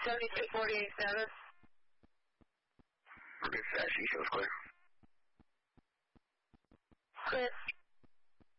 7248 status. We're good, Sash. East Coast clear. Clear.